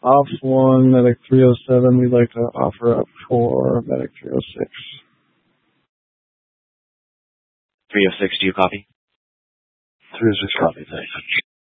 Ops 1, Medic 307, we'd like to offer up for Medic 306. 306, do you copy? 306 copy, thanks.